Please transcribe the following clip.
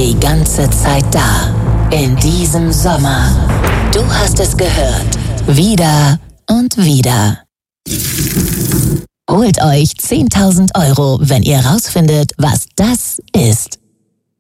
die ganze Zeit da. In diesem Sommer. Du hast es gehört. Wieder und wieder. Holt euch 10.000 €, wenn ihr rausfindet, was das ist.